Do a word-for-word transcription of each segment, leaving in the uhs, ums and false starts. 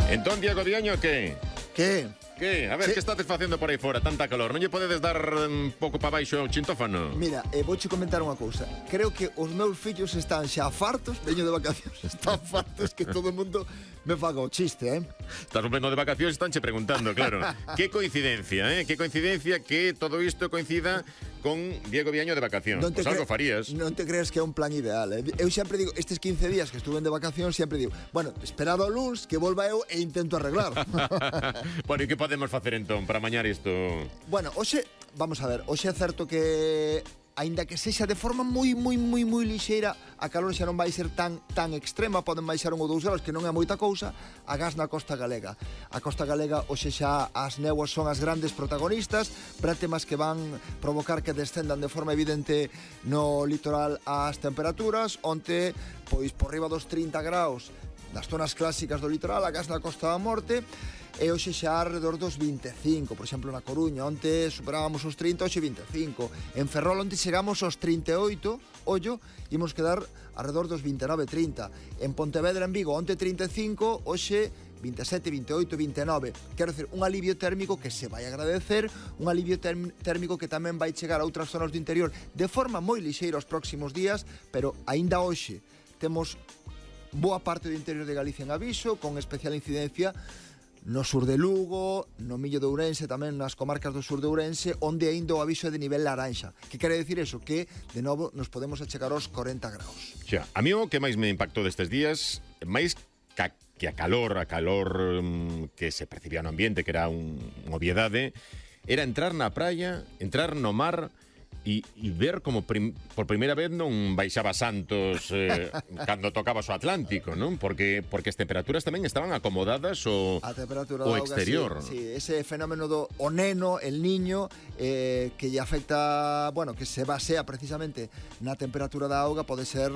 Entón, Diego Diaño, que? Que? Que? A ver, Sí. que estades facendo por aí fora? Tanta calor. Non lle podedes dar un pouco para baixo o chintófano? Mira, eh, vouche comentar unha cousa. Creo que os meus fillos están xa fartos, veño de vacacións, están fartos que todo o mundo me faga o chiste, eh? Estás un vengo de vacacións e estánche preguntando, claro. Que coincidencia, eh? Que coincidencia que todo isto coincida con Diego Diaño de vacacións. Non te Pois algo cre- farías. Non te creas que é un plan ideal, eh? Eu sempre digo, estes quince días que estuve de vacacións, sempre digo, bueno, esperado o luns, que volva eu e intento arreglar. Bueno, e que podemos facer entón para mañar isto? Bueno, hoxe, vamos a ver, hoxe é certo que aínda que sexa de forma moi, moi, moi, moi lixeira, a calor xa non vai ser tan tan extrema, poden baixar un ou dous graus, que non é moita cousa, agás na costa galega. A costa galega hoxe xa as néboas son as grandes protagonistas, brétemas que van provocar que descendan de forma evidente no litoral as temperaturas, onte, pois, por riba dos trinta graus das zonas clásicas do litoral, agás na Costa da Morte, e hoxe xa alrededor dos vinte e cinco, por exemplo na Coruña, onte superábamos os trinta, hoxe vinte e cinco. En Ferrol onte chegamos aos trinta e oito, ollo, imos quedar alrededor dos vinte e nove, trinta. En Pontevedra, en Vigo, onte trinta e cinco, hoxe vinte e sete, vinte e oito, vinte e nove. Quero dizer, un alivio térmico que se vai agradecer, un alivio term- térmico que tamén vai chegar a outras zonas do interior de forma moi lixeira os próximos días, pero aínda hoxe temos boa parte do interior de Galicia en aviso, con especial incidencia no sur de Lugo, no Millo de Ourense, tamén nas comarcas do sur de Ourense, onde aínda o aviso é de nivel laranxa. Que quere dicir eso? Que, de novo, nos podemos achegar aos corenta graus. Xa, a mí o que máis me impactou destes días, máis ca, que a calor, a calor um, que se percibía no ambiente, que era un, unha obviedade, era entrar na praia, entrar no mar e, e ver como prim, por primeira vez non baixaba Santos eh, cando tocaba o Atlántico, non? Porque porque as temperaturas tamén estaban acomodadas o, A temperatura o da auga, exterior. sí, sí, ese fenómeno do o neno, el niño, eh, que lle afecta, bueno, que se basea precisamente na temperatura da auga, pode ser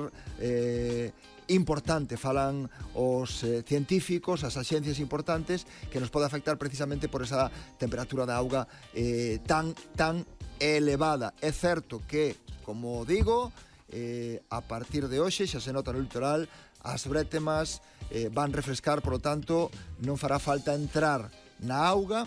eh, importante, falan os eh, científicos, as axencias importantes, que nos pode afectar precisamente por esa temperatura da auga eh, tan tan elevada. É certo que, como digo, eh, a partir de hoxe xa se nota no litoral, as brétemas eh, van refrescar, por lo tanto, non fará falta entrar na auga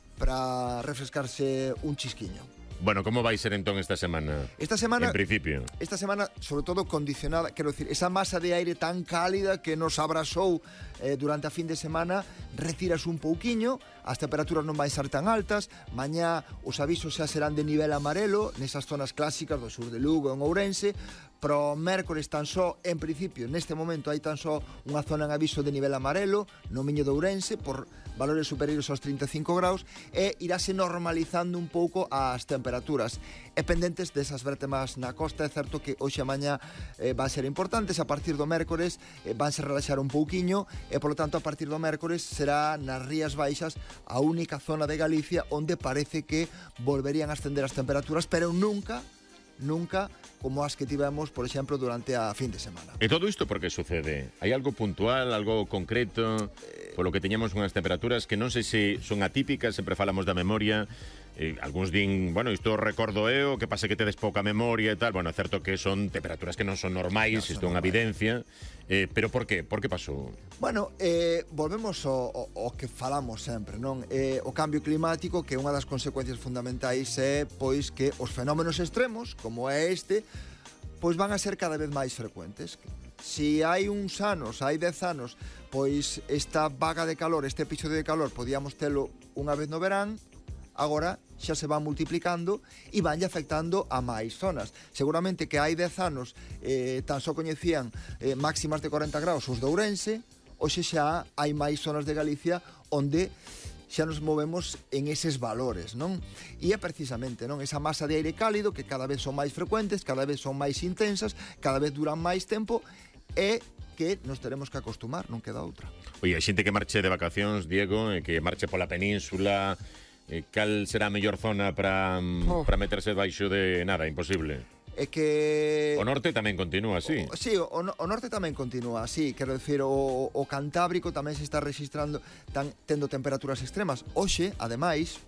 para refrescarse un chisquiño. Bueno, como vai ser entón esta semana? Esta semana, En principio. esta semana, sobre todo condicionada, quero decir, esa masa de aire tan cálida que nos abrasou eh, durante a fin de semana, retiras un pouquiño, as temperaturas non van ser tan altas, mañá os avisos xa serán de nivel amarelo, nesas zonas clásicas do sur de Lugo, en Ourense, pro mércores tan só, en principio, neste momento hai tan só unha zona en aviso de nivel amarelo, no Miño de Ourense, por valores superiores aos trinta e cinco graus, e iráse normalizando un pouco as temperaturas. E pendentes desas brétemas na costa, é certo que hoxe a mañá eh, van ser importantes, a partir do mércores eh, van se relaxar un pouquiño, e polo tanto a partir do mércores será nas Rías Baixas a única zona de Galicia onde parece que volverían a ascender as temperaturas, pero nunca, nunca como as que tivemos, por exemplo, durante a fin de semana. E todo isto por que sucede? Hai algo puntual, algo concreto? Polo que teñamos unhas temperaturas que non sei se son atípicas, sempre falamos da memoria, eh, algúns din, bueno, isto recordo eu, que pase que tedes pouca memoria e tal. Bueno, é certo que son temperaturas que non son normais, Non isto é son unha normais. evidencia, eh, pero por que? Por que pasou? Bueno, eh, volvemos ao, ao, ao que falamos sempre, non? Eh, o cambio climático, que unha das consecuencias fundamentais é, pois, que os fenómenos extremos, como é este, pois van a ser cada vez máis frecuentes. Si hai uns anos, hai dez anos, pois esta vaga de calor, este episodio de calor, podíamos telo unha vez no verán, agora xa se van multiplicando e vanlle afectando a máis zonas. Seguramente que hai dez anos eh, tan só coñecían eh, máximas de corenta graus os de Ourense, hoxe xa hai máis zonas de Galicia onde xa nos movemos en eses valores, non? E é precisamente, non, esa masa de aire cálido que cada vez son máis frecuentes, cada vez son máis intensas, cada vez duran máis tempo, e que nos teremos que acostumar, non queda outra. Oye, hai xente que marche de vacacións, Diego, e que marche pola península, eh, cal será a mellor zona para Oh. para meterse baixo de nada? Imposible. É que... O norte tamén continúa así. O, sí, o, o norte tamén continúa así, quero dicir, o, o Cantábrico tamén se está registrando tan, tendo temperaturas extremas. Hoxe, ademais,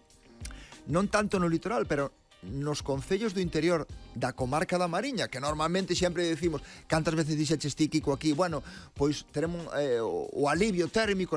non tanto no litoral, pero nos concellos do interior da comarca da Mariña, que normalmente sempre decimos, cantas veces dixeches ti, Kiko, aquí, bueno, pois teremos eh, o, o alivio térmico